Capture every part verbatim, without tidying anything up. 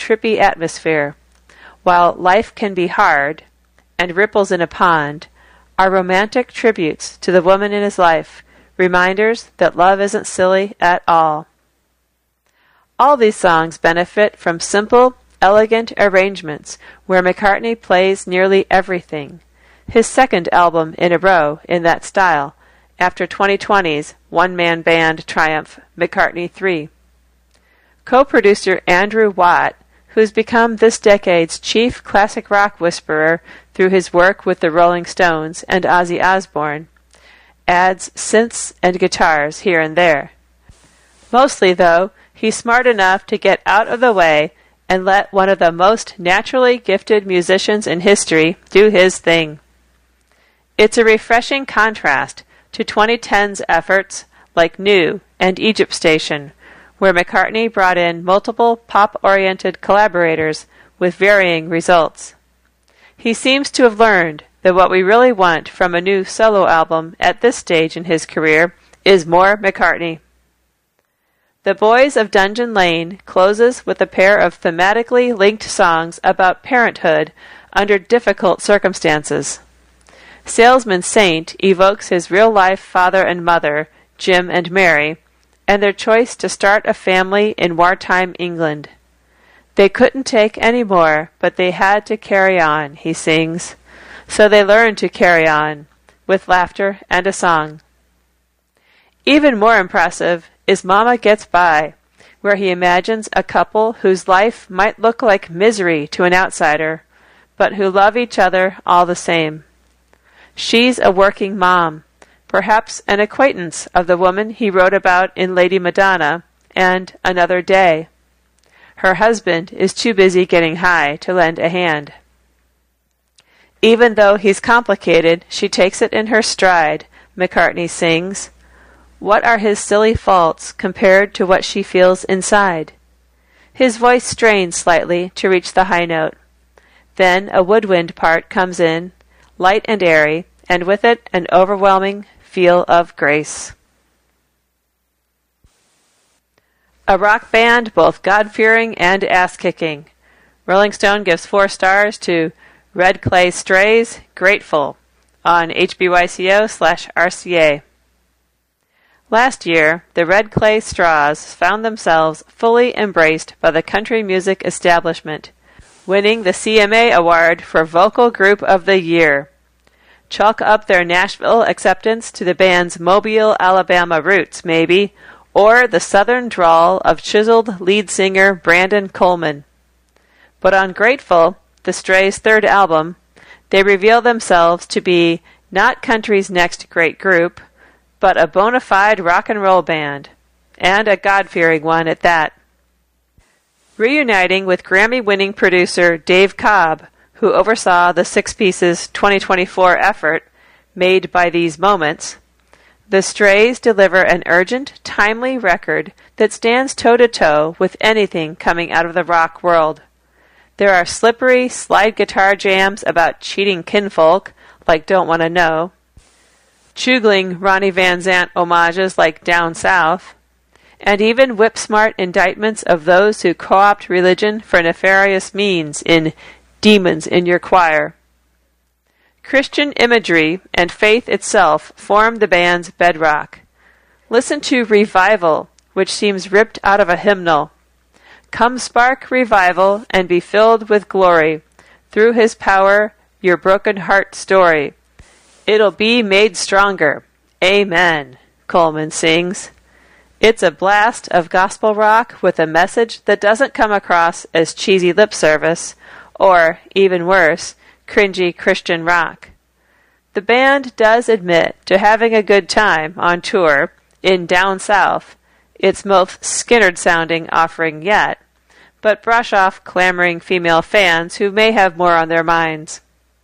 trippy atmosphere. While life can be hard, and ripples in a pond, are romantic tributes to the woman in his life, reminders that love isn't silly at all. All these songs benefit from simple, elegant arrangements where McCartney plays nearly everything, his second album in a row in that style, after twenty twenty's one-man band triumph, McCartney three. Co-producer Andrew Watt, who's become this decade's chief classic rock whisperer through his work with the Rolling Stones and Ozzy Osbourne, adds synths and guitars here and there. Mostly, though, he's smart enough to get out of the way and let one of the most naturally gifted musicians in history do his thing. It's a refreshing contrast to twenty ten's efforts like New and Egypt Station, where McCartney brought in multiple pop-oriented collaborators with varying results. He seems to have learned that what we really want from a new solo album at this stage in his career is more McCartney. The Boys of Dungeon Lane closes with a pair of thematically linked songs about parenthood under difficult circumstances. Salesman Saint evokes his real-life father and mother, Jim and Mary, and their choice to start a family in wartime England. They couldn't take any more, but they had to carry on, he sings. So they learned to carry on, with laughter and a song. Even more impressive is Mama Gets By, where he imagines a couple whose life might look like misery to an outsider, but who love each other all the same. She's a working mom, perhaps an acquaintance of the woman he wrote about in Lady Madonna and Another Day. Her husband is too busy getting high to lend a hand. Even though he's complicated, she takes it in her stride, McCartney sings. What are his silly faults compared to what she feels inside? His voice strains slightly to reach the high note. Then a woodwind part comes in, light and airy, and with it an overwhelming feel of grace. A rock band both God-fearing and ass-kicking. Rolling Stone gives four stars to Red Clay Strays, Grateful, on H B Y C O slash R C A. Last year, the Red Clay Straws found themselves fully embraced by the country music establishment, winning the C M A Award for Vocal Group of the Year. Chalk up their Nashville acceptance to the band's Mobile, Alabama roots, maybe, or the southern drawl of chiseled lead singer Brandon Coleman. But on Grateful, the Strays' third album, they reveal themselves to be not country's next great group, but a bona fide rock and roll band, and a God-fearing one at that. Reuniting with Grammy-winning producer Dave Cobb, who oversaw the Six Pieces twenty twenty-four effort made by These Moments, the Strays deliver an urgent, timely record that stands toe-to-toe with anything coming out of the rock world. There are slippery slide guitar jams about cheating kinfolk, like Don't Wanna Know, chugling Ronnie Van Zant homages like Down South, and even whip-smart indictments of those who co-opt religion for nefarious means in Demons in Your Choir. Christian imagery and faith itself form the band's bedrock. Listen to Revival, which seems ripped out of a hymnal. Come spark revival and be filled with glory. Through his power, your broken heart story. It'll be made stronger. Amen, Coleman sings. It's a blast of gospel rock with a message that doesn't come across as cheesy lip service, or, even worse, cringy Christian rock. The band does admit to having a good time on tour in Down South, its most Skynyrd-sounding offering yet, but brush off clamoring female fans who may have more on their minds.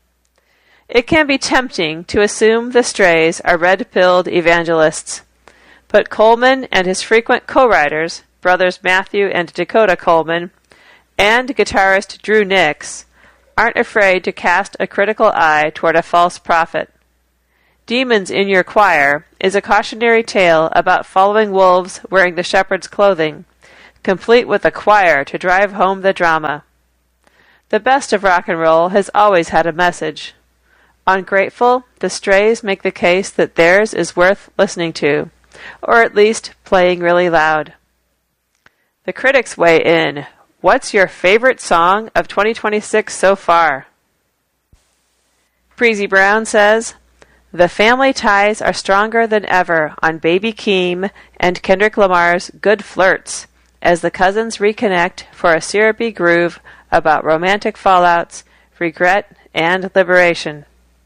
It can be tempting to assume the Strays are red-pilled evangelists, but Coleman and his frequent co-writers, brothers Matthew and Dakota Coleman, and guitarist Drew Nix, aren't afraid to cast a critical eye toward a false prophet. Demons in Your Choir is a cautionary tale about following wolves wearing the shepherd's clothing, complete with a choir to drive home the drama. The best of rock and roll has always had a message. On Grateful, the Strays make the case that theirs is worth listening to, or at least playing really loud. The critics weigh in. What's your favorite song of twenty twenty-six so far? Breezy Brown says, the family ties are stronger than ever on Baby Keem and Kendrick Lamar's Good Flirts, as the cousins reconnect for a syrupy groove about romantic fallouts, regret, and liberation.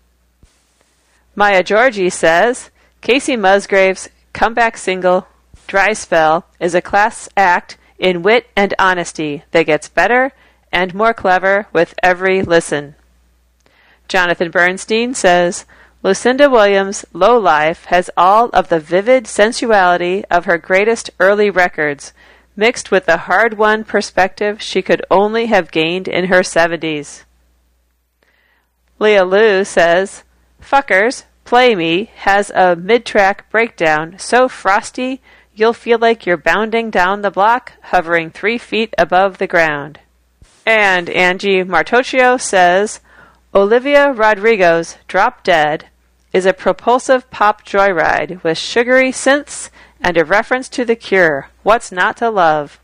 Maya Georgie says, Casey Musgrave's comeback single, Dry Spell, is a class act in wit and honesty that gets better and more clever with every listen. Jonathan Bernstein says, Lucinda Williams' Low Life has all of the vivid sensuality of her greatest early records, mixed with the hard-won perspective she could only have gained in her seventies. Leah Liu says, Fuckers, Play Me has a mid-track breakdown so frosty you'll feel like you're bounding down the block, hovering three feet above the ground. And Angie Martocchio says, Olivia Rodrigo's Drop Dead is a propulsive pop joyride with sugary synths and a reference to The Cure. What's not to love?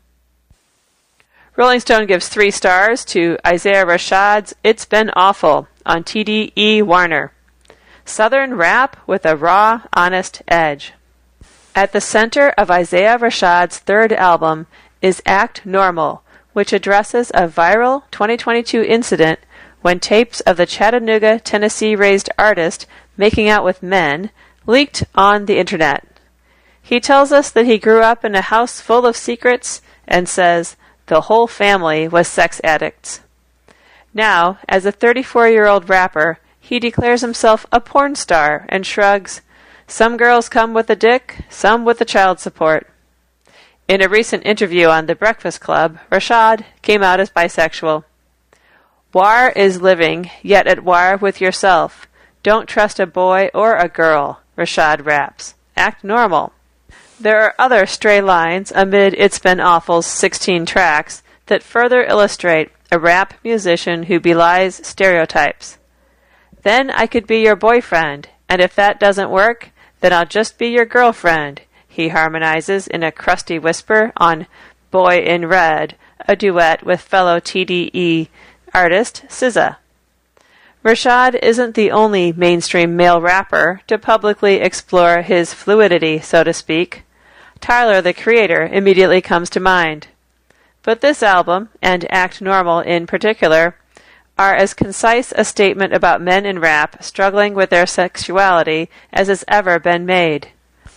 Rolling Stone gives three stars to Isaiah Rashad's It's Been Awful on T D E Warner. Southern rap with a raw, honest edge. At the center of Isaiah Rashad's third album is Act Normal, which addresses a viral twenty twenty-two incident when tapes of the Chattanooga, Tennessee-raised artist making out with men leaked on the internet. He tells us that he grew up in a house full of secrets and says the whole family was sex addicts. Now, as a thirty-four-year-old rapper, he declares himself a porn star and shrugs, some girls come with a dick, some with the child support. In a recent interview on The Breakfast Club, Rashad came out as bisexual. War is living, yet at war with yourself. Don't trust a boy or a girl, Rashad raps. Act normal. There are other stray lines amid It's Been Awful's sixteen tracks that further illustrate a rap musician who belies stereotypes. Then I could be your boyfriend, and if that doesn't work, then I'll just be your girlfriend, he harmonizes in a crusty whisper on Boy in Red, a duet with fellow T D E artist S Z A. Rashad isn't the only mainstream male rapper to publicly explore his fluidity, so to speak. Tyler, the Creator, immediately comes to mind. But this album, and Act Normal in particular, are as concise a statement about men in rap struggling with their sexuality as has ever been made.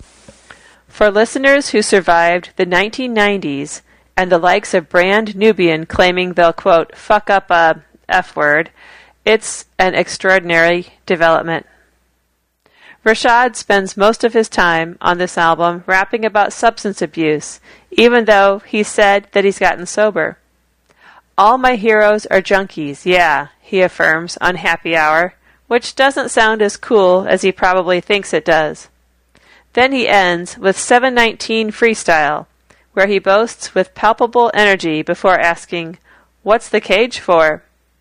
For listeners who survived the nineteen nineties and the likes of Brand Nubian claiming they'll, quote, fuck up a F-word, it's an extraordinary development. Rashad spends most of his time on this album rapping about substance abuse, even though he said that he's gotten sober. All my heroes are junkies, yeah, he affirms on Happy Hour, which doesn't sound as cool as he probably thinks it does. Then he ends with seven nineteen Freestyle, where he boasts with palpable energy before asking, what's the cage for?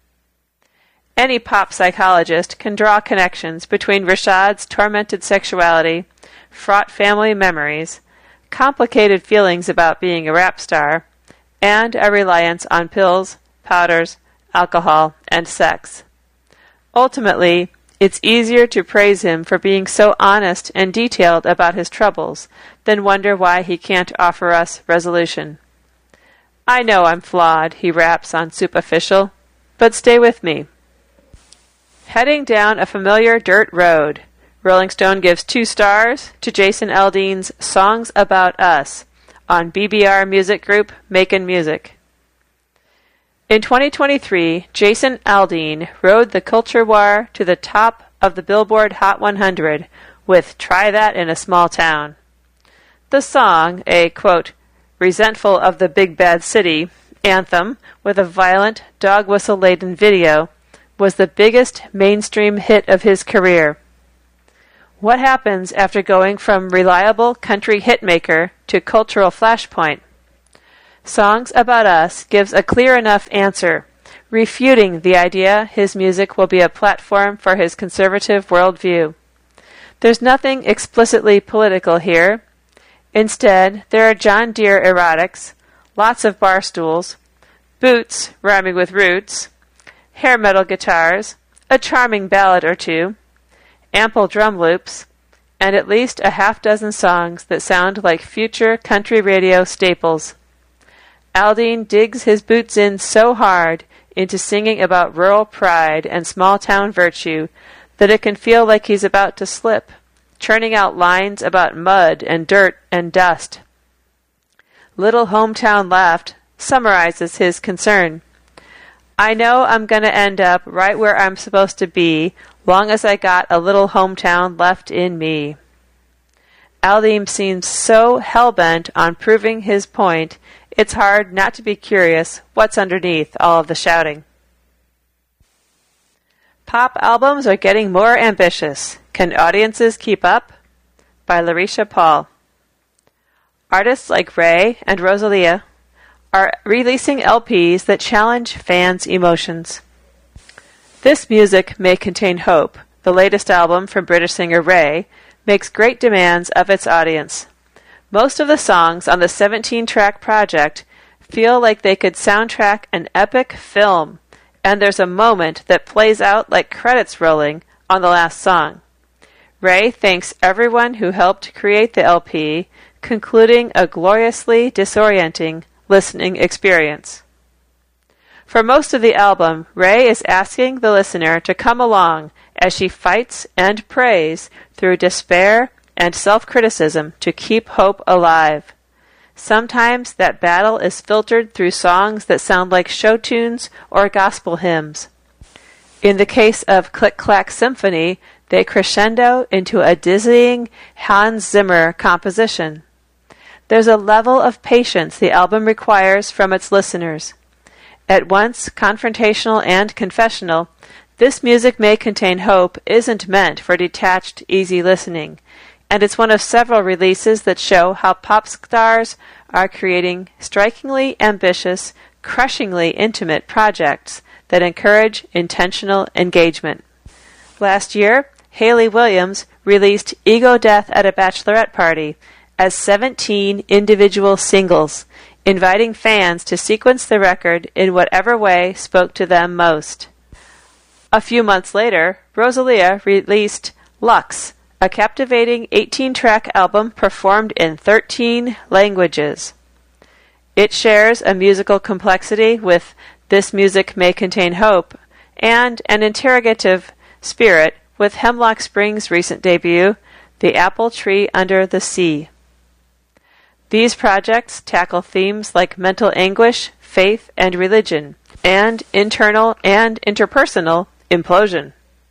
Any pop psychologist can draw connections between Rashad's tormented sexuality, fraught family memories, complicated feelings about being a rap star, and a reliance on pills, powders, alcohol, and sex. Ultimately, it's easier to praise him for being so honest and detailed about his troubles than wonder why he can't offer us resolution. I know I'm flawed, he raps on Superficial, but stay with me. Heading down a familiar dirt road, Rolling Stone gives two stars to Jason Aldean's Songs About Us on B B R music group Makin' Music. In twenty twenty-three, Jason Aldean rode the culture war to the top of the Billboard Hot one hundred with Try That in a Small Town. The song, a, quote, resentful of the big bad city anthem with a violent, dog whistle-laden video, was the biggest mainstream hit of his career. What happens after going from reliable country hitmaker to cultural flashpoint? Songs About Us gives a clear enough answer, refuting the idea his music will be a platform for his conservative worldview. There's nothing explicitly political here. Instead, there are John Deere erotics, lots of bar stools, boots rhyming with roots, hair metal guitars, a charming ballad or two, ample drum loops, and at least a half dozen songs that sound like future country radio staples. Aldean digs his boots in so hard into singing about rural pride and small-town virtue that it can feel like he's about to slip, churning out lines about mud and dirt and dust. Little Hometown Left summarizes his concern. I know I'm going to end up right where I'm supposed to be, long as I got a little hometown left in me. Aldean seems so hell-bent on proving his point, it's hard not to be curious what's underneath all of the shouting. Pop albums are getting more ambitious. Can audiences keep up? By Larisha Paul. Artists like Ray and Rosalia are releasing L Ps that challenge fans' emotions. This Music May Contain Hope, the latest album from British singer Ray, makes great demands of its audience. Most of the songs on the seventeen-track project feel like they could soundtrack an epic film, and there's a moment that plays out like credits rolling on the last song. Ray thanks everyone who helped create the L P, concluding a gloriously disorienting listening experience. For most of the album, Ray is asking the listener to come along as she fights and prays through despair and self-criticism to keep hope alive. Sometimes that battle is filtered through songs that sound like show tunes or gospel hymns. In the case of Click Clack Symphony, they crescendo into a dizzying Hans Zimmer composition. There's a level of patience the album requires from its listeners. At once confrontational and confessional, This Music May Contain Hope isn't meant for detached, easy listening, and it's one of several releases that show how pop stars are creating strikingly ambitious, crushingly intimate projects that encourage intentional engagement. Last year, Hayley Williams released Ego Death at a Bachelorette Party as seventeen individual singles, inviting fans to sequence the record in whatever way spoke to them most. A few months later, Rosalia released Lux, a captivating eighteen-track album performed in thirteen languages. It shares a musical complexity with This Music May Contain Hope and an interrogative spirit with Hemlock Spring's recent debut, The Apple Tree Under the Sea. These projects tackle themes like mental anguish, faith and religion, and internal and interpersonal implosion.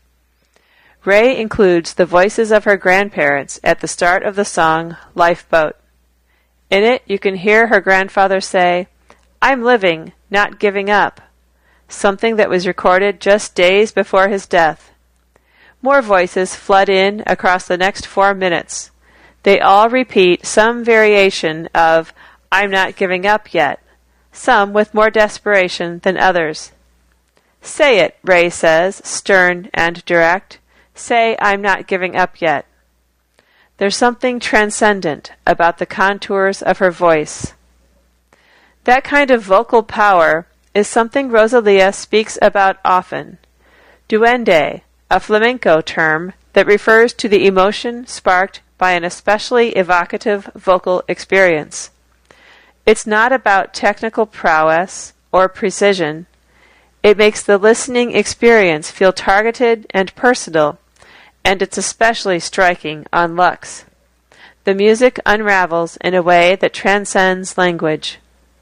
Ray includes the voices of her grandparents at the start of the song Lifeboat. In it, you can hear her grandfather say, "I'm living, not giving up," something that was recorded just days before his death. More voices flood in across the next four minutes. They all repeat some variation of "I'm not giving up yet," some with more desperation than others. "Say it," Ray says, stern and direct. "Say I'm not giving up yet." There's something transcendent about the contours of her voice. That kind of vocal power is something Rosalia speaks about often. Duende, a flamenco term that refers to the emotion sparked by an especially evocative vocal experience. It's not about technical prowess or precision. It makes the listening experience feel targeted and personal, and it's especially striking on Lux. The music unravels in a way that transcends language.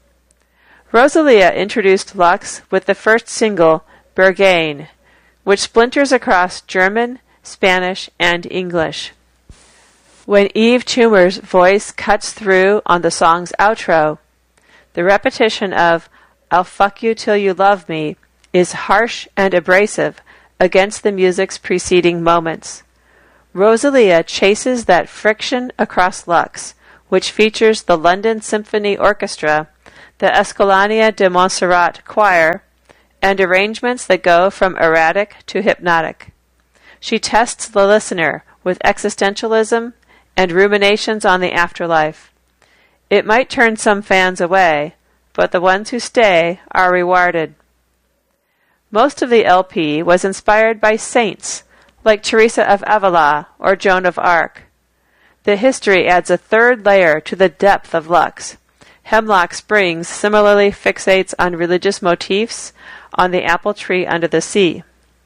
Rosalia introduced Lux with the first single, Berghain, which splinters across German, Spanish, and English. When Eve Schumer's voice cuts through on the song's outro, the repetition of "I'll fuck you till you love me" is harsh and abrasive against the music's preceding moments. Rosalia chases that friction across Lux, which features the London Symphony Orchestra, the Escolania de Montserrat Choir, and arrangements that go from erratic to hypnotic. She tests the listener with existentialism and ruminations on the afterlife. It might turn some fans away, but the ones who stay are rewarded. Most of the L P was inspired by saints like Teresa of Avila or Joan of Arc. The history adds a third layer to the depth of Lux. Hemlock Springs similarly fixates on religious motifs on the apple tree under the sea.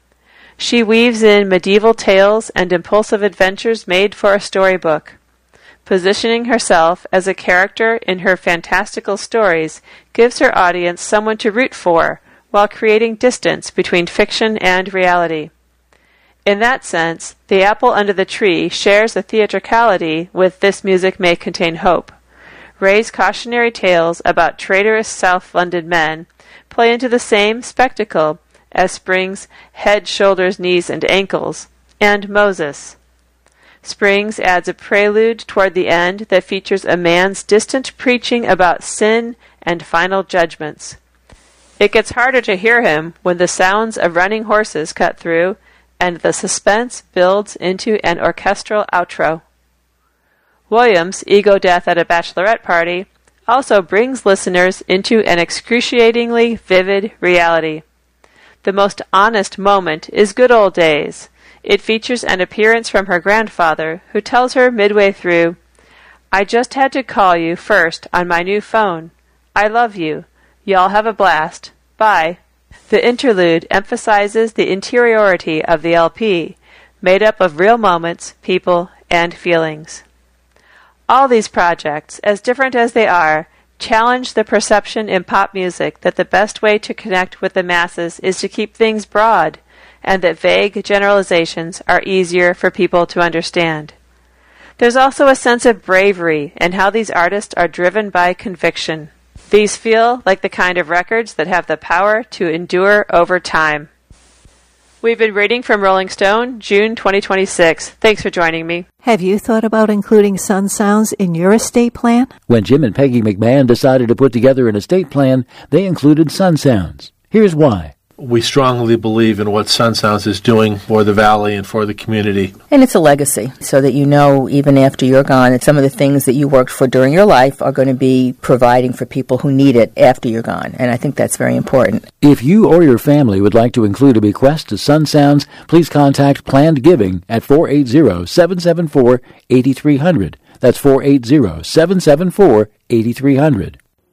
She weaves in medieval tales and impulsive adventures made for a storybook. Positioning herself as a character in her fantastical stories gives her audience someone to root for while creating distance between fiction and reality. In that sense, The Apple Under the Tree shares the theatricality with This Music May Contain Hope. Ray's cautionary tales about traitorous South London men play into the same spectacle as Springs' Head, Shoulders, Knees, and Ankles, and Moses. Springs adds a prelude toward the end that features a man's distant preaching about sin and final judgments. It gets harder to hear him when the sounds of running horses cut through and the suspense builds into an orchestral outro. Williams' Ego Death at a Bachelorette Party also brings listeners into an excruciatingly vivid reality. The most honest moment is Good Old Days. It features an appearance from her grandfather, who tells her midway through, "I just had to call you first on my new phone. I love you. Y'all have a blast. Bye." The interlude emphasizes the interiority of the L P, made up of real moments, people, and feelings. All these projects, as different as they are, challenge the perception in pop music that the best way to connect with the masses is to keep things broad, and that vague generalizations are easier for people to understand. There's also a sense of bravery in how these artists are driven by conviction. These feel like the kind of records that have the power to endure over time. We've been reading from Rolling Stone, June twenty twenty-six. Thanks for joining me. Have you thought about including Sun Sounds in your estate plan? When Jim and Peggy McMahon decided to put together an estate plan, they included Sun Sounds. Here's why. We strongly believe in what Sun Sounds is doing for the Valley and for the community. And it's a legacy, so that you know, even after you're gone, that some of the things that you worked for during your life are going to be providing for people who need it after you're gone. And I think that's very important. If you or your family would like to include a bequest to Sun Sounds, please contact Planned Giving at four eight zero, seven seven four, eight three zero zero. That's four eight zero, seven seven four, eight three zero zero.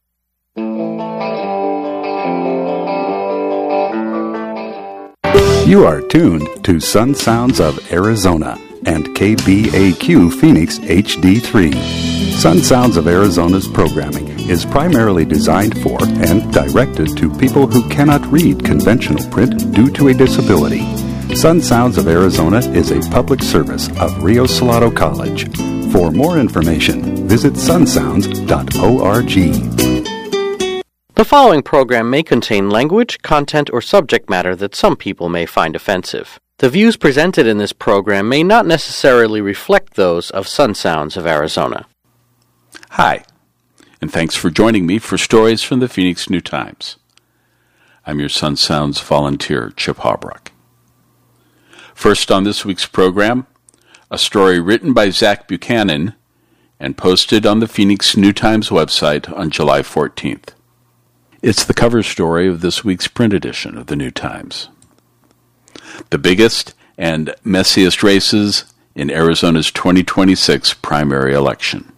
You are tuned to Sun Sounds of Arizona and K B A Q Phoenix H D three. Sun Sounds of Arizona's programming is primarily designed for and directed to people who cannot read conventional print due to a disability. Sun Sounds of Arizona is a public service of Rio Salado College. For more information, visit sun sounds dot org. The following program may contain language, content, or subject matter that some people may find offensive. The views presented in this program may not necessarily reflect those of Sun Sounds of Arizona. Hi, and thanks for joining me for Stories from the Phoenix New Times. I'm your Sun Sounds volunteer, Chip Hawbrook. First on this week's program, a story written by Zach Buchanan and posted on the Phoenix New Times website on July fourteenth. It's the cover story of this week's print edition of the New Times. The biggest and messiest races in Arizona's twenty twenty-six primary election.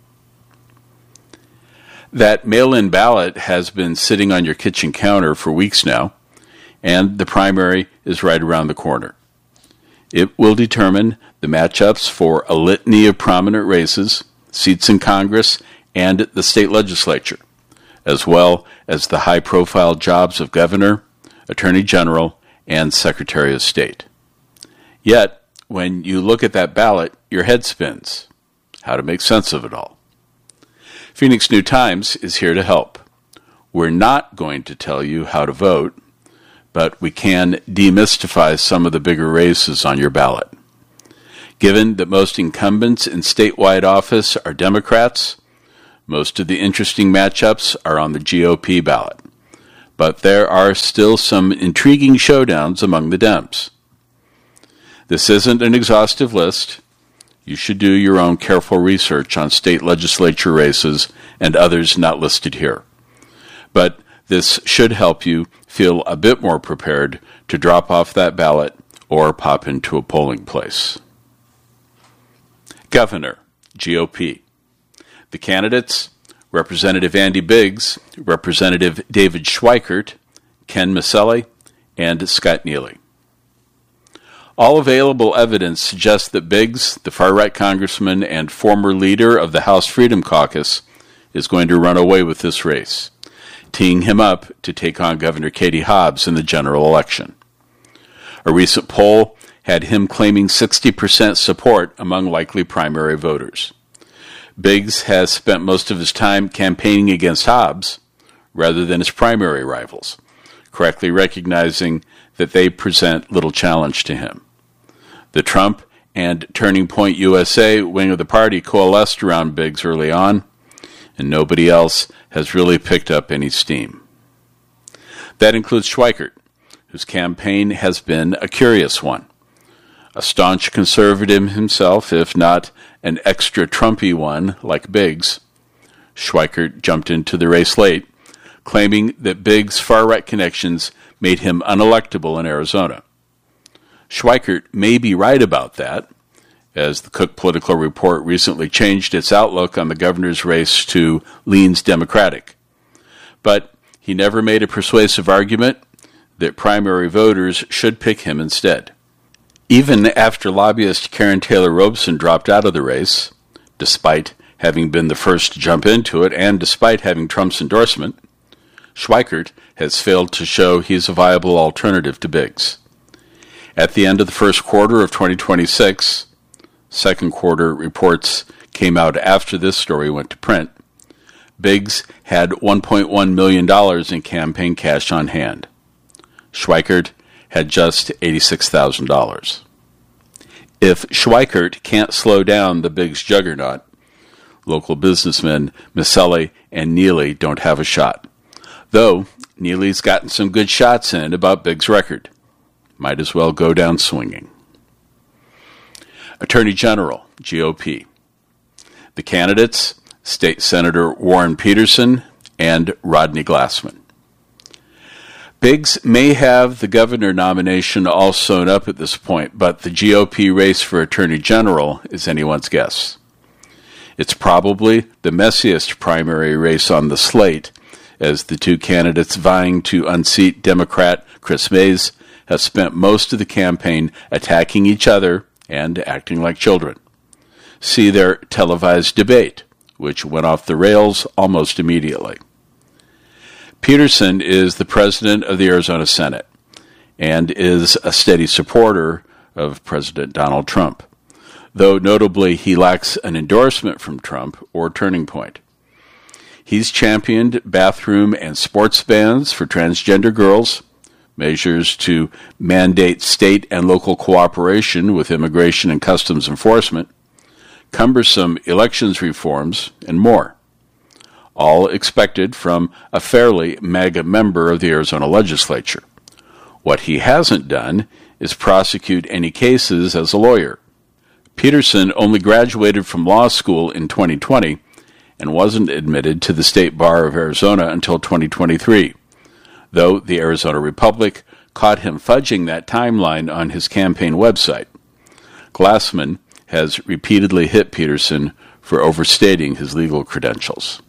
That mail-in ballot has been sitting on your kitchen counter for weeks now, and the primary is right around the corner. It will determine the matchups for a litany of prominent races, seats in Congress, and the state legislature, as well as the high-profile jobs of governor, attorney general, and secretary of state. Yet, when you look at that ballot, your head spins. How to make sense of it all. Phoenix New Times is here to help. We're not going to tell you how to vote, but we can demystify some of the bigger races on your ballot. Given that most incumbents in statewide office are Democrats, Most of the interesting matchups are on the G O P ballot, but there are still some intriguing showdowns among the Dems. This isn't an exhaustive list. You should do your own careful research on state legislature races and others not listed here. But this should help you feel a bit more prepared to drop off that ballot or pop into a polling place. Governor, G O P. The candidates, Representative Andy Biggs, Representative David Schweikert, Ken Maselli, and Scott Neely. All available evidence suggests that Biggs, the far-right congressman and former leader of the House Freedom Caucus, is going to run away with this race, teeing him up to take on Governor Katie Hobbs in the general election. A recent poll had him claiming sixty percent support among likely primary voters. Biggs has spent most of his time campaigning against Hobbs rather than his primary rivals, correctly recognizing that they present little challenge to him. The Trump and Turning Point U S A wing of the party coalesced around Biggs early on, and nobody else has really picked up any steam. That includes Schweikert, whose campaign has been a curious one. A staunch conservative himself, if not an extra Trumpy one like Biggs, Schweikert jumped into the race late, claiming that Biggs' far-right connections made him unelectable in Arizona. Schweikert may be right about that, as the Cook Political Report recently changed its outlook on the governor's race to leans Democratic. But he never made a persuasive argument that primary voters should pick him instead. Even after lobbyist Karen Taylor Robeson dropped out of the race, despite having been the first to jump into it and despite having Trump's endorsement, Schweikert has failed to show he's a viable alternative to Biggs. At the end of the first quarter of twenty twenty-six, second quarter reports came out after this story went to print, Biggs had one point one million dollars in campaign cash on hand. Schweikert had just eighty-six thousand dollars. If Schweikert can't slow down the Biggs juggernaut, local businessmen Maselli and Neely don't have a shot. Though Neely's gotten some good shots in about Biggs' record. Might as well go down swinging. Attorney General, G O P. The candidates, State Senator Warren Peterson and Rodney Glassman. Biggs may have the governor nomination all sewn up at this point, but the G O P race for Attorney General is anyone's guess. It's probably the messiest primary race on the slate, as the two candidates vying to unseat Democrat Chris Mays have spent most of the campaign attacking each other and acting like children. See their televised debate, which went off the rails almost immediately. Peterson is the president of the Arizona Senate and is a steady supporter of President Donald Trump, though notably he lacks an endorsement from Trump or Turning Point. He's championed bathroom and sports bans for transgender girls, measures to mandate state and local cooperation with immigration and customs enforcement, cumbersome elections reforms, and more. All expected from a fairly MAGA member of the Arizona legislature. What he hasn't done is prosecute any cases as a lawyer. Peterson only graduated from law school in twenty twenty and wasn't admitted to the State Bar of Arizona until twenty twenty-three, though the Arizona Republic caught him fudging that timeline on his campaign website. Glassman has repeatedly hit Peterson for overstating his legal credentials.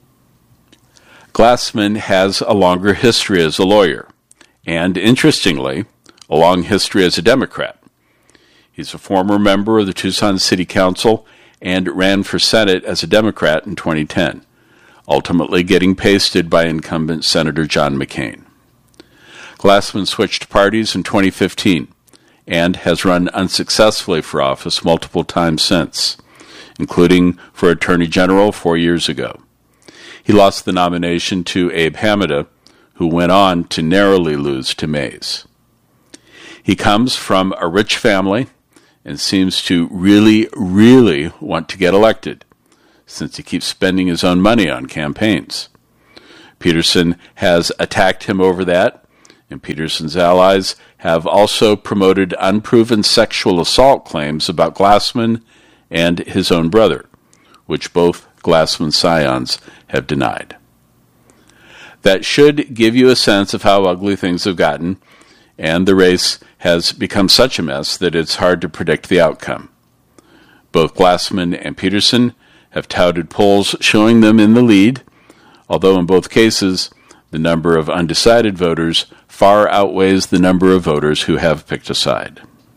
Glassman has a longer history as a lawyer, and, interestingly, a long history as a Democrat. He's a former member of the Tucson City Council and ran for Senate as a Democrat in twenty ten, ultimately getting pasted by incumbent Senator John McCain. Glassman switched parties in twenty fifteen and has run unsuccessfully for office multiple times since, including for Attorney General four years ago. He lost the nomination to Abe Hamada, who went on to narrowly lose to Mays. He comes from a rich family and seems to really, really want to get elected, since he keeps spending his own money on campaigns. Peterson has attacked him over that, and Peterson's allies have also promoted unproven sexual assault claims about Glassman and his own brother, which both Glassman scions have denied. That should give you a sense of how ugly things have gotten, and the race has become such a mess that it's hard to predict the outcome. Both Glassman and Peterson have touted polls showing them in the lead, although in both cases, the number of undecided voters far outweighs the number of voters who have picked a side.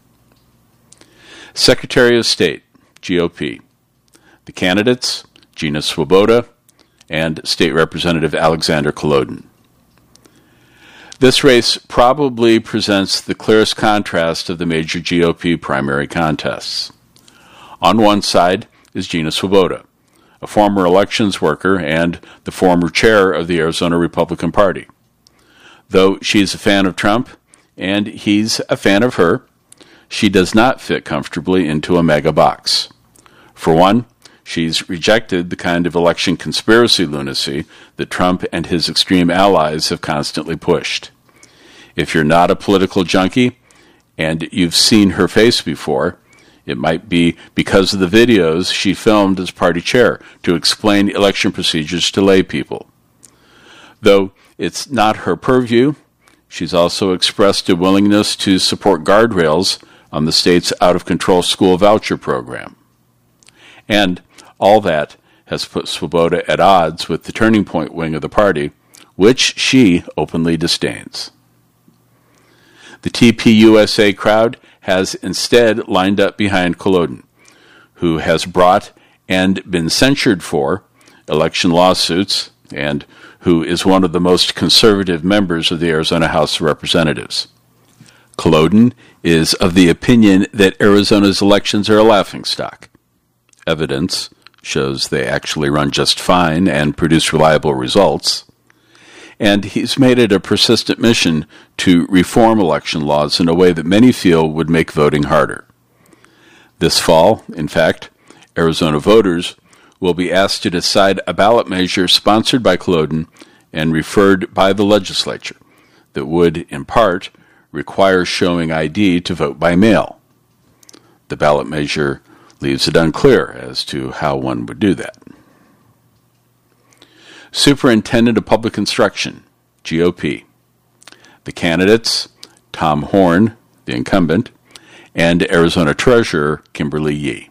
Secretary of State, G O P. The candidates, Gina Swoboda and State Representative Alexander Kolodin. This race probably presents the clearest contrast of the major G O P primary contests. On one side is Gina Swoboda, a former elections worker and the former chair of the Arizona Republican Party. Though she's a fan of Trump and he's a fan of her, she does not fit comfortably into a mega box. For one, she's rejected the kind of election conspiracy lunacy that Trump and his extreme allies have constantly pushed. If you're not a political junkie and you've seen her face before, it might be because of the videos she filmed as party chair to explain election procedures to lay people. Though it's not her purview, she's also expressed a willingness to support guardrails on the state's out-of-control school voucher program. And all that has put Swoboda at odds with the Turning Point wing of the party, which she openly disdains. The T P U S A crowd has instead lined up behind Kolodin, who has brought and been censured for election lawsuits and who is one of the most conservative members of the Arizona House of Representatives. Kolodin is of the opinion that Arizona's elections are a laughingstock. Evidence shows they actually run just fine and produce reliable results. And he's made it a persistent mission to reform election laws in a way that many feel would make voting harder. This fall, in fact, Arizona voters will be asked to decide a ballot measure sponsored by Kolodin and referred by the legislature that would, in part, require showing I D to vote by mail. The ballot measure leaves it unclear as to how one would do that. Superintendent of Public Instruction, G O P. The candidates, Tom Horn, the incumbent, and Arizona Treasurer Kimberly Yee.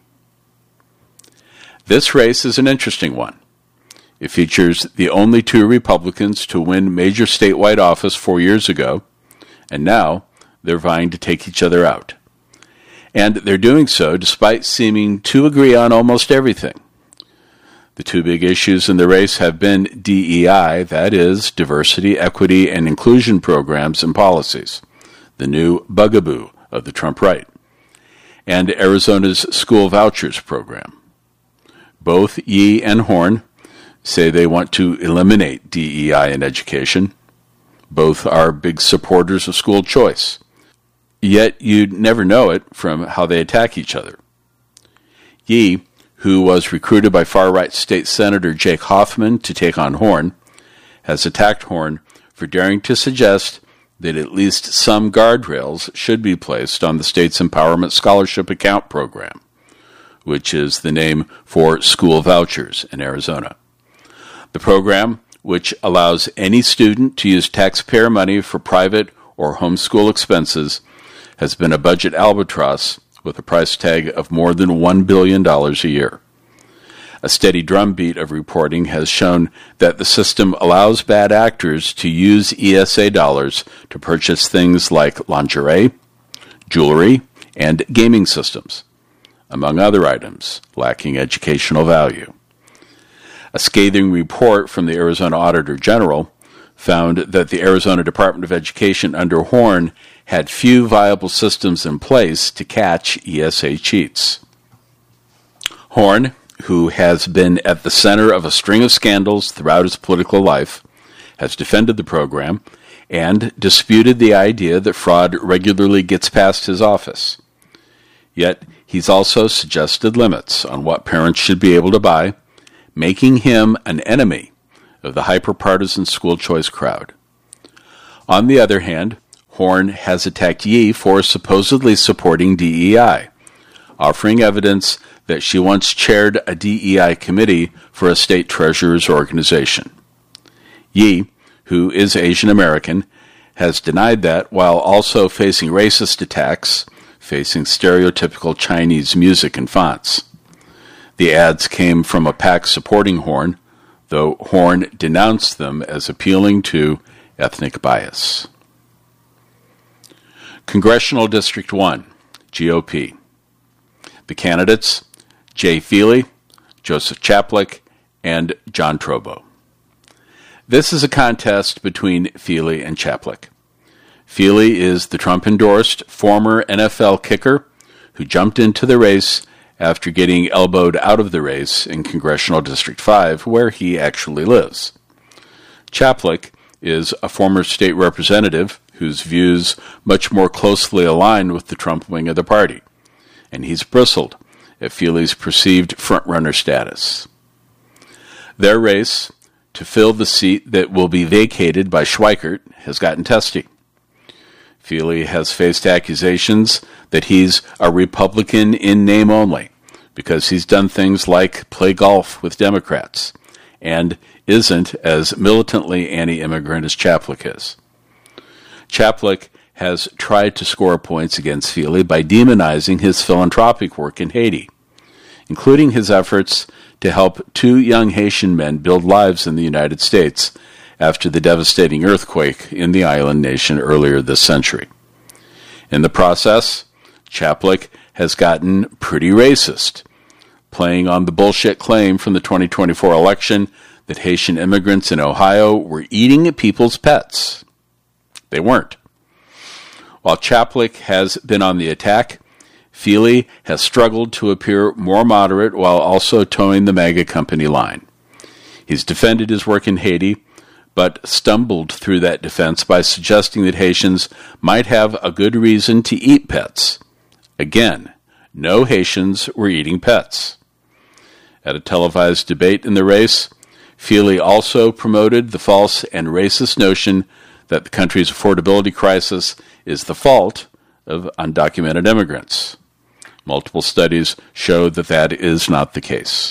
This race is an interesting one. It features the only two Republicans to win major statewide office four years ago, and now they're vying to take each other out. And they're doing so despite seeming to agree on almost everything. The two big issues in the race have been D E I, that is, diversity, equity, and inclusion programs and policies, the new bugaboo of the Trump right, and Arizona's school vouchers program. Both Yee and Horn say they want to eliminate D E I in education. Both are big supporters of school choice. Yet you'd never know it from how they attack each other. Yee, who was recruited by far-right state Senator Jake Hoffman to take on Horn, has attacked Horn for daring to suggest that at least some guardrails should be placed on the state's Empowerment Scholarship Account Program, which is the name for school vouchers in Arizona. The program, which allows any student to use taxpayer money for private or homeschool expenses, has been a budget albatross with a price tag of more than one billion dollars a year. A steady drumbeat of reporting has shown that the system allows bad actors to use E S A dollars to purchase things like lingerie, jewelry, and gaming systems, among other items lacking educational value. A scathing report from the Arizona Auditor General found that the Arizona Department of Education under Horn had few viable systems in place to catch E S A cheats. Horn, who has been at the center of a string of scandals throughout his political life, has defended the program and disputed the idea that fraud regularly gets past his office. Yet he's also suggested limits on what parents should be able to buy making him an enemy of the hyper-partisan school choice crowd. On the other hand, Horn has attacked Yi for supposedly supporting D E I, offering evidence that she once chaired a D E I committee for a state treasurer's organization. Yi, who is Asian American, has denied that while also facing racist attacks, facing stereotypical Chinese music and fonts. The ads came from a PAC supporting Horn, though Horn denounced them as appealing to ethnic bias. Congressional District one, G O P. The candidates, Jay Feely, Joseph Chaplik, and John Trobo. This is a contest between Feely and Chaplik. Feely is the Trump-endorsed former N F L kicker who jumped into the race after getting elbowed out of the race in Congressional District five, where he actually lives. Chaplik is a former state representative whose views much more closely align with the Trump wing of the party, and he's bristled at Feely's perceived front-runner status. Their race to fill the seat that will be vacated by Schweikert has gotten testy. Feely has faced accusations that he's a Republican in name only because he's done things like play golf with Democrats and isn't as militantly anti-immigrant as Chaplik is. Chaplik has tried to score points against Feely by demonizing his philanthropic work in Haiti, including his efforts to help two young Haitian men build lives in the United States after the devastating earthquake in the island nation earlier this century. In the process, Chaplik has gotten pretty racist, playing on the bullshit claim from the twenty twenty-four election that Haitian immigrants in Ohio were eating people's pets. They weren't. While Chaplik has been on the attack, Feely has struggled to appear more moderate while also towing the MAGA company line. He's defended his work in Haiti, but stumbled through that defense by suggesting that Haitians might have a good reason to eat pets. Again, no Haitians were eating pets. At a televised debate in the race, Feely also promoted the false and racist notion that the country's affordability crisis is the fault of undocumented immigrants. Multiple studies show that that is not the case.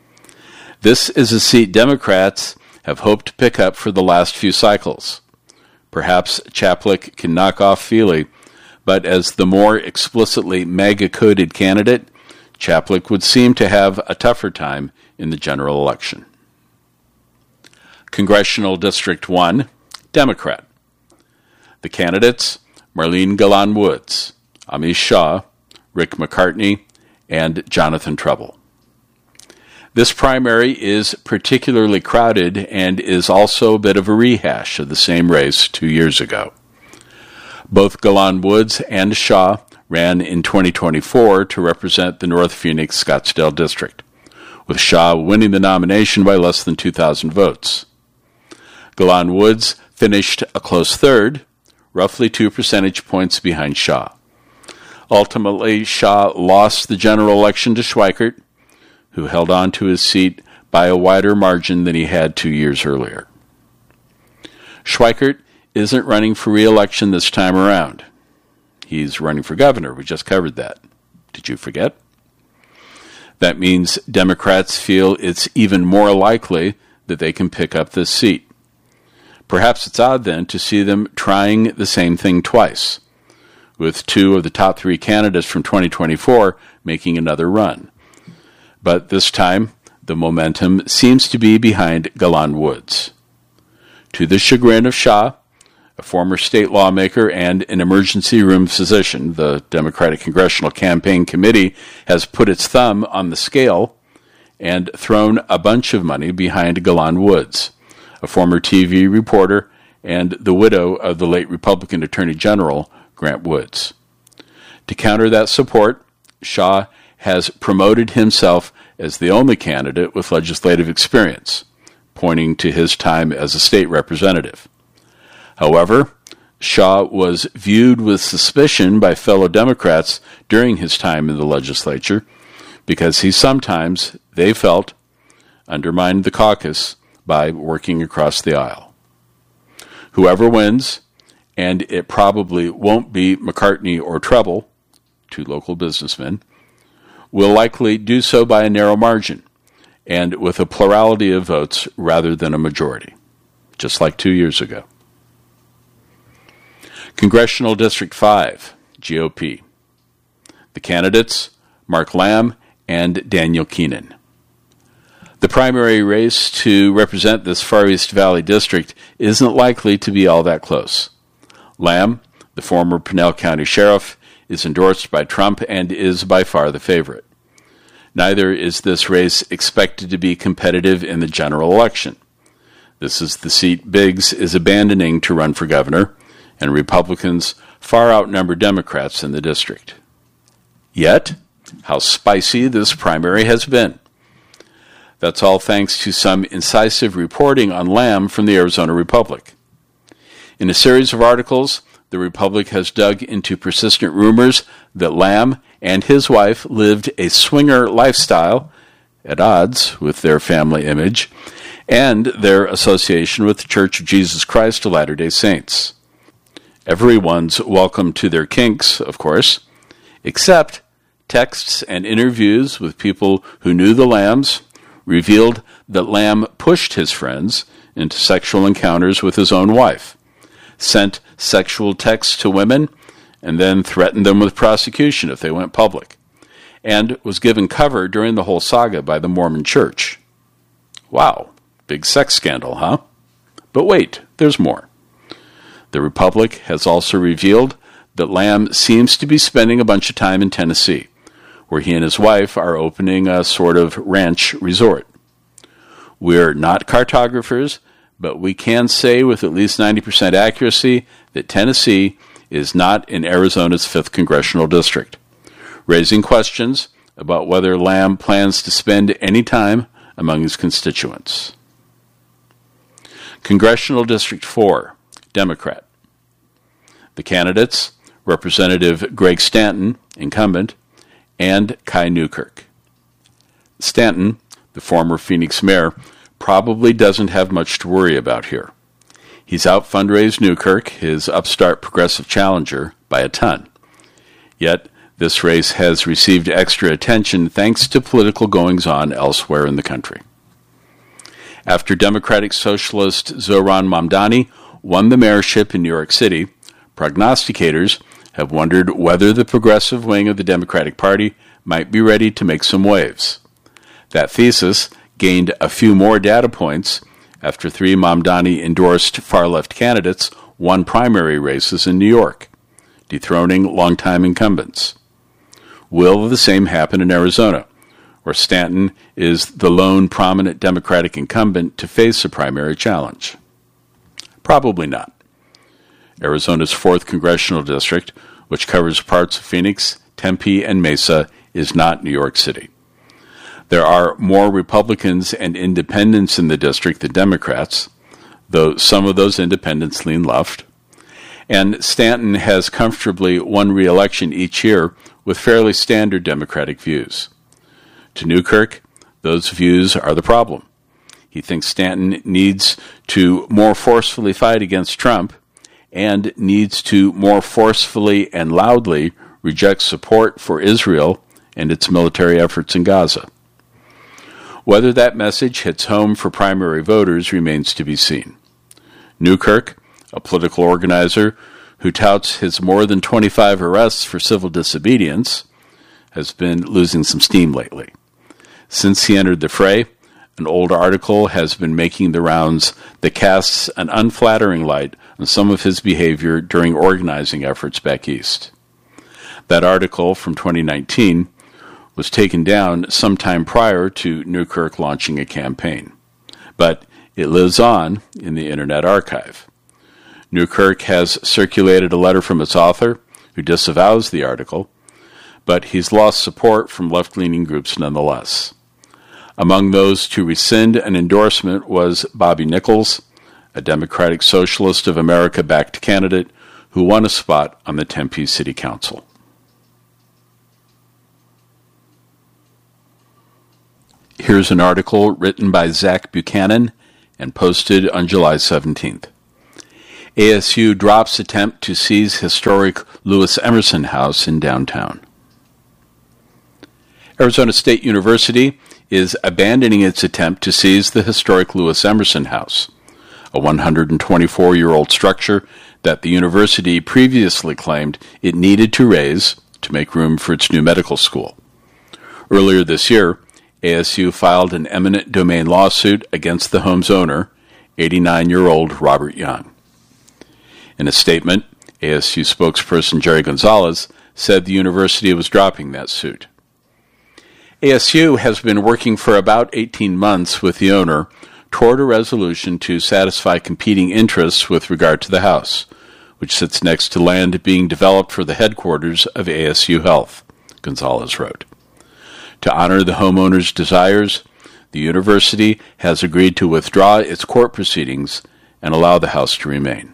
This is a seat Democrats have hoped to pick up for the last few cycles. Perhaps Chaplik can knock off Feely, but as the more explicitly MAGA-coded candidate, Chaplik would seem to have a tougher time in the general election. Congressional District one, Democrat. The candidates, Marlene Galan Woods, Amish Shah, Rick McCartney, and Jonathan Treble. This primary is particularly crowded and is also a bit of a rehash of the same race two years ago. Both Galan Woods and Shah ran in twenty twenty-four to represent the North Phoenix Scottsdale district, with Shah winning the nomination by less than two thousand votes. Galan Woods finished a close third, roughly two percentage points behind Shah. Ultimately, Shah lost the general election to Schweikert, who held on to his seat by a wider margin than he had two years earlier. Schweikert isn't running for re-election this time around. He's running for governor. We just covered that. Did you forget? That means Democrats feel it's even more likely that they can pick up this seat. Perhaps it's odd, then, to see them trying the same thing twice, with two of the top three candidates from twenty twenty-four making another run. But this time, the momentum seems to be behind Galan Woods. To the chagrin of Shah, a former state lawmaker and an emergency room physician, the Democratic Congressional Campaign Committee has put its thumb on the scale and thrown a bunch of money behind Galan Woods, a former T V reporter and the widow of the late Republican Attorney General, Grant Woods. To counter that support, Shah has promoted himself as the only candidate with legislative experience, pointing to his time as a state representative. However, Shah was viewed with suspicion by fellow Democrats during his time in the legislature because he sometimes, they felt, undermine the caucus by working across the aisle. Whoever wins, and it probably won't be McCartney or Treble, two local businessmen, will likely do so by a narrow margin and with a plurality of votes rather than a majority, just like two years ago. Congressional District five, G O P. The candidates, Mark Lamb and Daniel Keenan. The primary race to represent this Far East Valley district isn't likely to be all that close. Lamb, the former Pinell County Sheriff, is endorsed by Trump and is by far the favorite. Neither is this race expected to be competitive in the general election. This is the seat Biggs is abandoning to run for governor, and Republicans far outnumber Democrats in the district. Yet, how spicy this primary has been. That's all thanks to some incisive reporting on Lamb from the Arizona Republic. In a series of articles, the Republic has dug into persistent rumors that Lamb and his wife lived a swinger lifestyle at odds with their family image and their association with the Church of Jesus Christ of Latter-day Saints. Everyone's welcome to their kinks, of course, except texts and interviews with people who knew the Lambs revealed that Lamb pushed his friends into sexual encounters with his own wife, sent sexual texts to women, and then threatened them with prosecution if they went public, and was given cover during the whole saga by the Mormon Church. Wow, big sex scandal, huh? But wait, there's more. The Republic has also revealed that Lamb seems to be spending a bunch of time in Tennessee, where he and his wife are opening a sort of ranch resort. We're not cartographers, but we can say with at least ninety percent accuracy that Tennessee is not in Arizona's fifth Congressional District, raising questions about whether Lamb plans to spend any time among his constituents. Congressional District four, Democrat. The candidates, Representative Greg Stanton, incumbent, and Kai Newkirk. Stanton, the former Phoenix mayor, probably doesn't have much to worry about here. He's out-fundraised Newkirk, his upstart progressive challenger, by a ton. Yet, this race has received extra attention thanks to political goings-on elsewhere in the country. After Democratic Socialist Zohran Mamdani won the mayorship in New York City, prognosticators have wondered whether the progressive wing of the Democratic Party might be ready to make some waves. That thesis gained a few more data points after three Mamdani-endorsed far-left candidates won primary races in New York, dethroning longtime incumbents. Will the same happen in Arizona, where Stanton is the lone prominent Democratic incumbent to face a primary challenge? Probably not. Arizona's fourth Congressional District, which covers parts of Phoenix, Tempe, and Mesa, is not New York City. There are more Republicans and independents in the district than Democrats, though some of those independents lean left. And Stanton has comfortably won re-election each year with fairly standard Democratic views. To Newkirk, those views are the problem. He thinks Stanton needs to more forcefully fight against Trump and needs to more forcefully and loudly reject support for Israel and its military efforts in Gaza. Whether that message hits home for primary voters remains to be seen. Newkirk, a political organizer who touts his more than twenty-five arrests for civil disobedience, has been losing some steam lately. Since he entered the fray, an old article has been making the rounds that casts an unflattering light on some of his behavior during organizing efforts back east. That article from twenty nineteen was taken down sometime prior to Newkirk launching a campaign, but it lives on in the Internet Archive. Newkirk has circulated a letter from its author, who disavows the article, but he's lost support from left-leaning groups nonetheless. Among those to rescind an endorsement was Bobby Nichols, a Democratic Socialist of America-backed candidate who won a spot on the Tempe City Council. Here's an article written by Zach Buchanan and posted on July seventeenth. A S U drops attempt to seize historic Lewis Emerson House in downtown. Arizona State University is abandoning its attempt to seize the historic Lewis Emerson House, a one hundred twenty-four-year-old structure that the university previously claimed it needed to raise to make room for its new medical school. Earlier this year, A S U filed an eminent domain lawsuit against the home's owner, eighty-nine-year-old Robert Young. In a statement, A S U spokesperson Jerry Gonzalez said the university was dropping that suit. A S U has been working for about eighteen months with the owner toward a resolution to satisfy competing interests with regard to the house, which sits next to land being developed for the headquarters of A S U Health, Gonzalez wrote. To honor the homeowner's desires, the university has agreed to withdraw its court proceedings and allow the house to remain.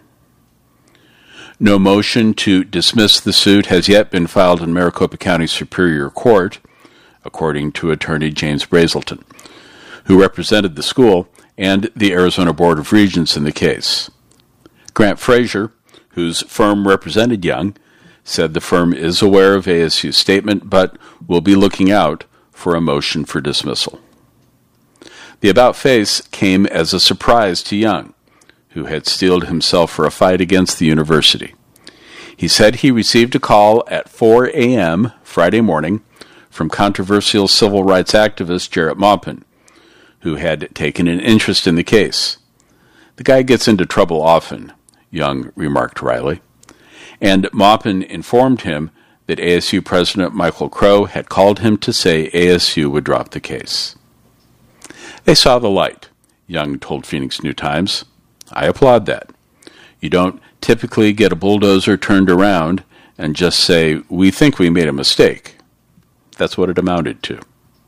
No motion to dismiss the suit has yet been filed in Maricopa County Superior Court, according to attorney James Brazelton, who represented the school and the Arizona Board of Regents in the case. Grant Frazier, whose firm represented Young, said the firm is aware of A S U's statement but will be looking out for a motion for dismissal. The about-face came as a surprise to Young, who had steeled himself for a fight against the university. He said he received a call at four a.m. Friday morning from controversial civil rights activist Jarrett Maupin, who had taken an interest in the case. The guy gets into trouble often, Young remarked wryly, and Maupin informed him that A S U President Michael Crow had called him to say A S U would drop the case. They saw the light, Young told Phoenix New Times. I applaud that. You don't typically get a bulldozer turned around and just say, we think we made a mistake. That's what it amounted to.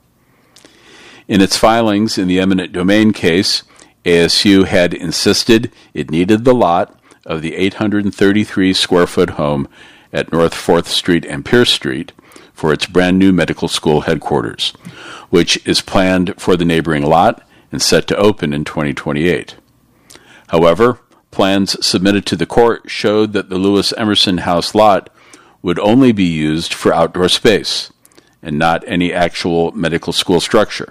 In its filings in the eminent domain case, A S U had insisted it needed the lot of the eight hundred thirty-three square foot home at North fourth Street and Pierce Street for its brand new medical school headquarters, which is planned for the neighboring lot and set to open in twenty twenty-eight. However, plans submitted to the court showed that the Lewis Emerson House lot would only be used for outdoor space and not any actual medical school structure.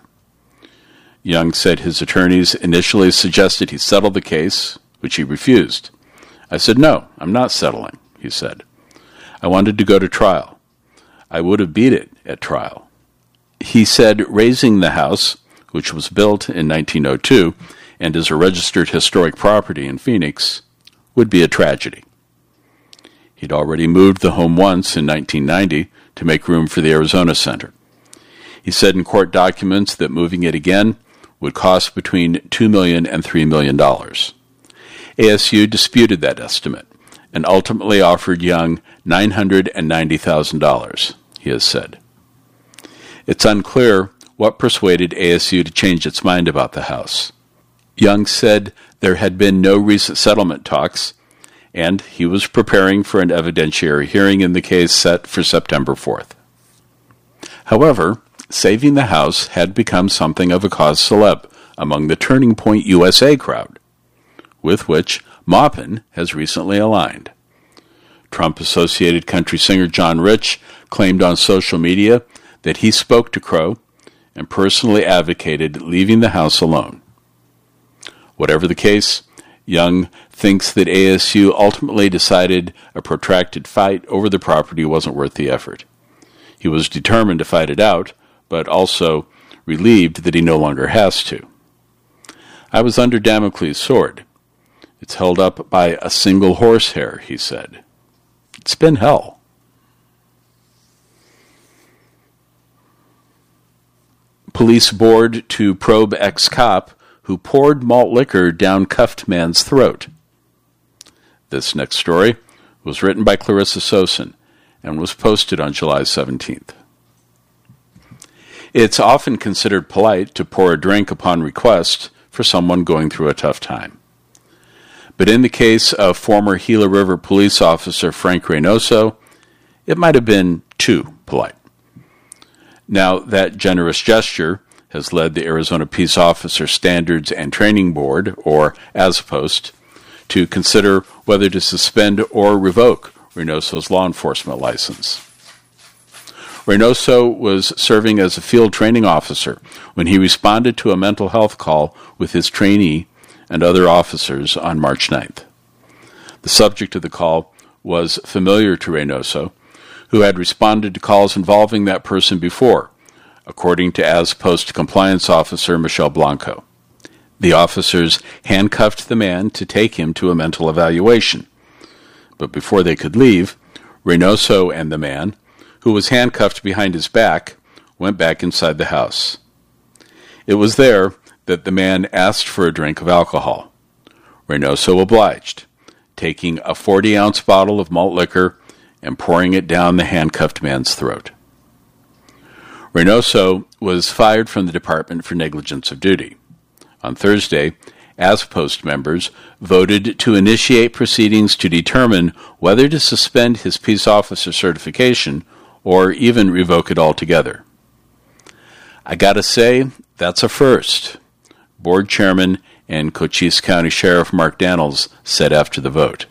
Young said his attorneys initially suggested he settle the case, which he refused. I said, no, I'm not settling, he said. I wanted to go to trial. I would have beat it at trial. He said raising the house, which was built in nineteen oh two and is a registered historic property in Phoenix, would be a tragedy. He'd already moved the home once in nineteen ninety to make room for the Arizona Center. He said in court documents that moving it again would cost between two million dollars and three million dollars. A S U disputed that estimate and ultimately offered Young nine hundred ninety thousand dollars, he has said. It's unclear what persuaded A S U to change its mind about the house. Young said there had been no recent settlement talks, and he was preparing for an evidentiary hearing in the case set for September fourth. However, saving the house had become something of a cause célèbre among the Turning Point U S A crowd, with which Maupin has recently aligned. Trump-associated country singer John Rich claimed on social media that he spoke to Crow and personally advocated leaving the house alone. Whatever the case, Young thinks that A S U ultimately decided a protracted fight over the property wasn't worth the effort. He was determined to fight it out, but also relieved that he no longer has to. I was under Damocles' sword. It's held up by a single horsehair, he said. It's been hell. Police board to probe ex-cop who poured malt liquor down cuffed man's throat. This next story was written by Clarissa Sosin and was posted on July seventeenth. It's often considered polite to pour a drink upon request for someone going through a tough time. But in the case of former Gila River police officer Frank Reynoso, it might have been too polite. Now, that generous gesture has led the Arizona Peace Officer Standards and Training Board, or ASPOST, to consider whether to suspend or revoke Reynoso's law enforcement license. Reynoso was serving as a field training officer when he responded to a mental health call with his trainee and other officers on March ninth. The subject of the call was familiar to Reynoso, who had responded to calls involving that person before, according to ASPOST Compliance Officer Michelle Blanco. The officers handcuffed the man to take him to a mental evaluation. But before they could leave, Reynoso and the man, who was handcuffed behind his back, went back inside the house. It was there that the man asked for a drink of alcohol. Reynoso obliged, taking a forty-ounce bottle of malt liquor and pouring it down the handcuffed man's throat. Reynoso was fired from the department for negligence of duty. On Thursday, ASPOST members voted to initiate proceedings to determine whether to suspend his peace officer certification or even revoke it altogether. I gotta say, that's a first, Board Chairman and Cochise County Sheriff Mark Daniels said after the vote.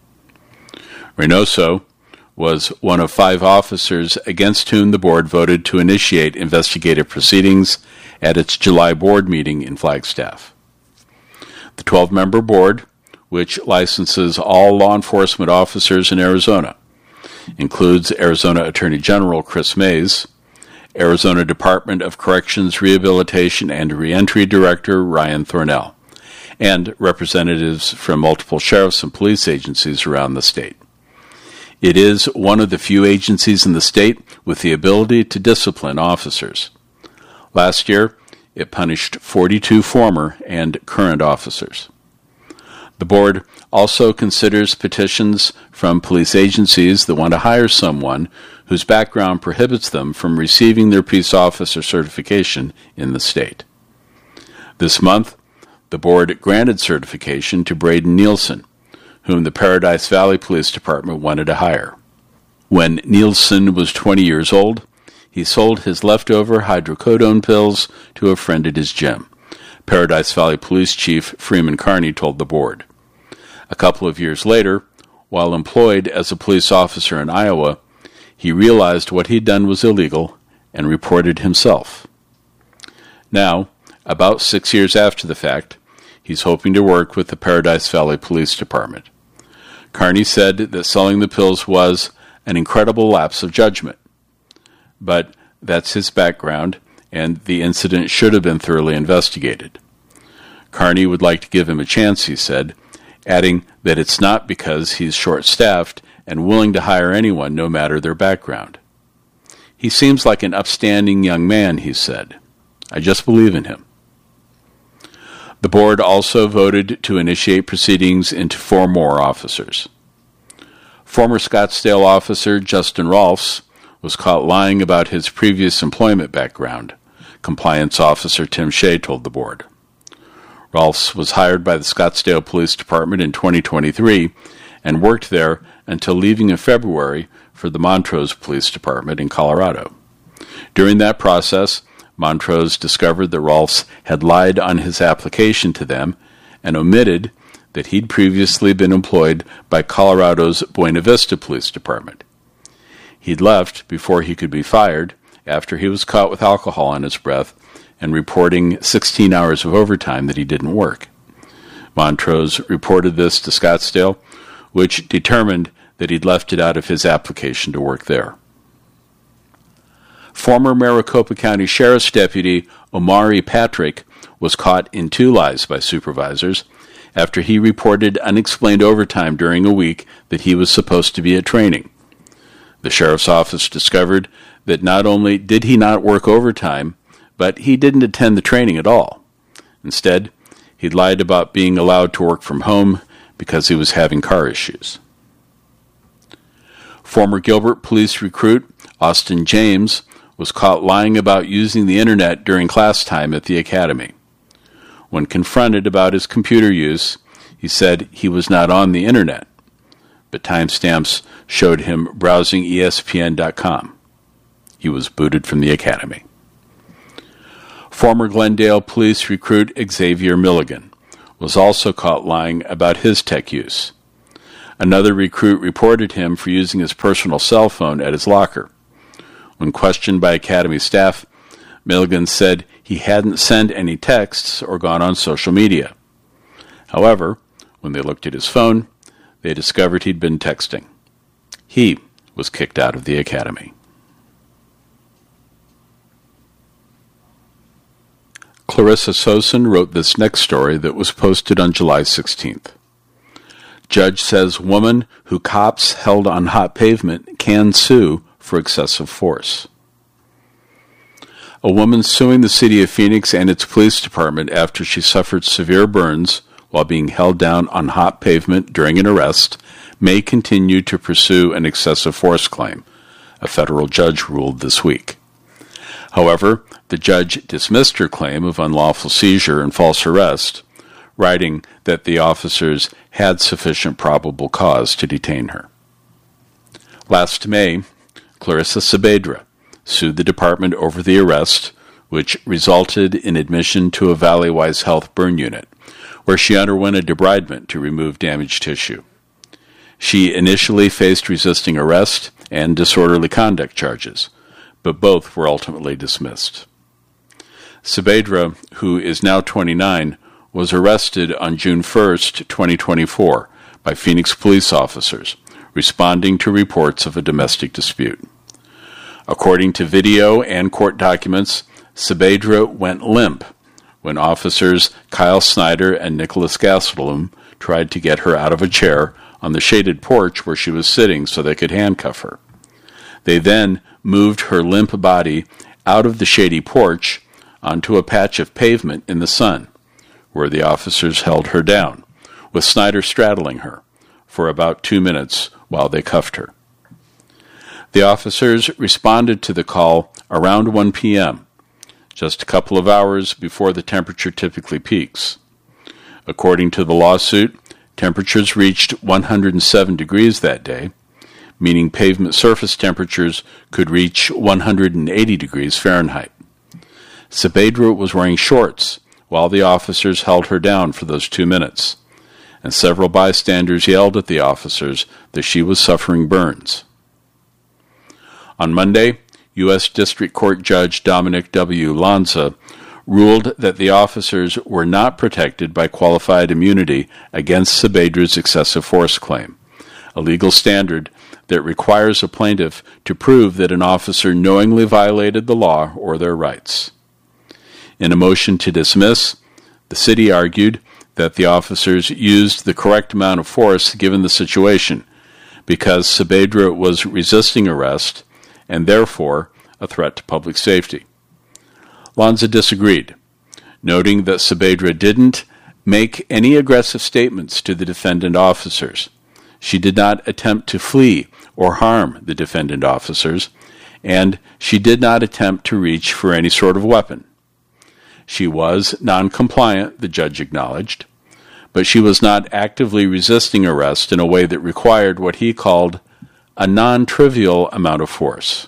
Reynoso was one of five officers against whom the board voted to initiate investigative proceedings at its July board meeting in Flagstaff. The twelve-member board, which licenses all law enforcement officers in Arizona, includes Arizona Attorney General Chris Mays, Arizona Department of Corrections Rehabilitation and Reentry Director Ryan Thornell, and representatives from multiple sheriffs and police agencies around the state. It is one of the few agencies in the state with the ability to discipline officers. Last year, it punished forty-two former and current officers. The board also considers petitions from police agencies that want to hire someone whose background prohibits them from receiving their peace officer certification in the state. This month, the board granted certification to Braden Nielsen, whom the Paradise Valley Police Department wanted to hire. When Nielsen was twenty years old, he sold his leftover hydrocodone pills to a friend at his gym, Paradise Valley Police Chief Freeman Carney told the board. A couple of years later, while employed as a police officer in Iowa, he realized what he'd done was illegal and reported himself. Now, about six years after the fact, he's hoping to work with the Paradise Valley Police Department. Carney said that selling the pills was an incredible lapse of judgment. But that's his background, and the incident should have been thoroughly investigated. Carney would like to give him a chance, he said, adding that it's not because he's short-staffed and willing to hire anyone no matter their background. He seems like an upstanding young man, he said. I just believe in him. The board also voted to initiate proceedings into four more officers. Former Scottsdale officer Justin Rolfs was caught lying about his previous employment background, Compliance Officer Tim Shea told the board. Rolfs was hired by the Scottsdale Police Department in twenty twenty-three and worked there until leaving in February for the Montrose Police Department in Colorado. During that process, Montrose discovered that Rolfs had lied on his application to them and omitted that he'd previously been employed by Colorado's Buena Vista Police Department. He'd left before he could be fired after he was caught with alcohol on his breath and reporting sixteen hours of overtime that he didn't work. Montrose reported this to Scottsdale, which determined that he'd left it out of his application to work there. Former Maricopa County Sheriff's Deputy Omari Patrick was caught in two lies by supervisors after he reported unexplained overtime during a week that he was supposed to be at training. The sheriff's office discovered that not only did he not work overtime, but he didn't attend the training at all. Instead, he'd lied about being allowed to work from home because he was having car issues. Former Gilbert police recruit Austin James was caught lying about using the internet during class time at the academy. When confronted about his computer use, he said he was not on the internet, but timestamps showed him browsing E S P N dot com. He was booted from the academy. Former Glendale police recruit Xavier Milligan was also caught lying about his tech use. Another recruit reported him for using his personal cell phone at his locker. When questioned by Academy staff, Milligan said he hadn't sent any texts or gone on social media. However, when they looked at his phone, they discovered he'd been texting. He was kicked out of the academy. Clarissa Sosin wrote this next story that was posted on July sixteenth. Judge says woman who cops held on hot pavement can sue for excessive force. A woman suing the city of Phoenix and its police department after she suffered severe burns while being held down on hot pavement during an arrest may continue to pursue an excessive force claim, a federal judge ruled this week. However, the judge dismissed her claim of unlawful seizure and false arrest, writing that the officers had sufficient probable cause to detain her. Last May, Clarissa Saavedra sued the department over the arrest, which resulted in admission to a Valleywise Health burn unit, where she underwent a debridement to remove damaged tissue. She initially faced resisting arrest and disorderly conduct charges, but both were ultimately dismissed. Saavedra, who is now twenty-nine, was arrested on June first, twenty twenty-four, by Phoenix police officers, responding to reports of a domestic dispute. According to video and court documents, Saavedra went limp when officers Kyle Snyder and Nicholas Gastelum tried to get her out of a chair on the shaded porch where she was sitting so they could handcuff her. They then moved her limp body out of the shady porch onto a patch of pavement in the sun, where the officers held her down, with Snyder straddling her for about two minutes while they cuffed her. The officers responded to the call around one p.m., just a couple of hours before the temperature typically peaks. According to the lawsuit, temperatures reached one hundred seven degrees that day, meaning pavement surface temperatures could reach one hundred eighty degrees Fahrenheit. Saavedra was wearing shorts while the officers held her down for those two minutes, and several bystanders yelled at the officers that she was suffering burns. On Monday, U S District Court Judge Dominic W. Lanza ruled that the officers were not protected by qualified immunity against Saavedra's excessive force claim, a legal standard that requires a plaintiff to prove that an officer knowingly violated the law or their rights. In a motion to dismiss, the city argued that the officers used the correct amount of force given the situation because Saavedra was resisting arrest and therefore a threat to public safety. Lanza disagreed, noting that Saavedra didn't make any aggressive statements to the defendant officers. She did not attempt to flee or harm the defendant officers, and she did not attempt to reach for any sort of weapon. She was non-compliant, the judge acknowledged, but she was not actively resisting arrest in a way that required what he called a non-trivial amount of force.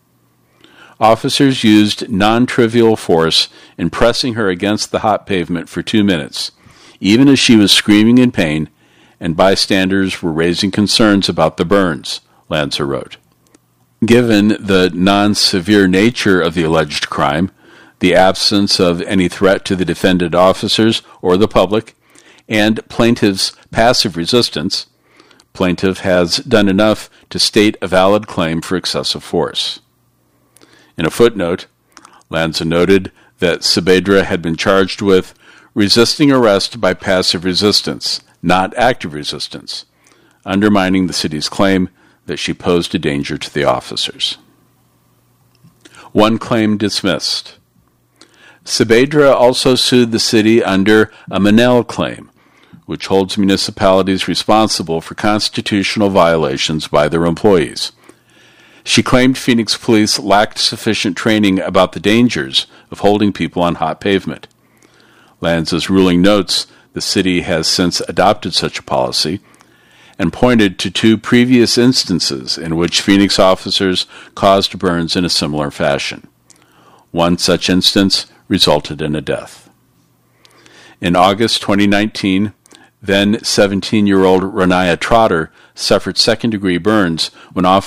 Officers used non-trivial force in pressing her against the hot pavement for two minutes, even as she was screaming in pain and bystanders were raising concerns about the burns, Lanza wrote. Given the non-severe nature of the alleged crime, the absence of any threat to the defendant officers or the public, and plaintiff's passive resistance, plaintiff has done enough to state a valid claim for excessive force. In a footnote, Lanza noted that Saavedra had been charged with resisting arrest by passive resistance, not active resistance, undermining the city's claim that she posed a danger to the officers. One claim dismissed. Saavedra also sued the city under a Monell claim, which holds municipalities responsible for constitutional violations by their employees. She claimed Phoenix police lacked sufficient training about the dangers of holding people on hot pavement. Lanza's ruling notes the city has since adopted such a policy and pointed to two previous instances in which Phoenix officers caused burns in a similar fashion. One such instance resulted in a death. In August twenty nineteen, then seventeen-year-old Renaya Trotter suffered second-degree burns when officers